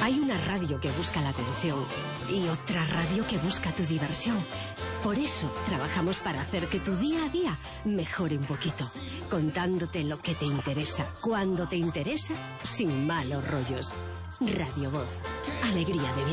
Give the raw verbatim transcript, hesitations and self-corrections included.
Hay una radio que busca la atención y otra radio que busca tu diversión. Por eso trabajamos para hacer que tu día a día mejore un poquito, contándote lo que te interesa, cuando te interesa, sin malos rollos. Radio Voz, alegría de vivir.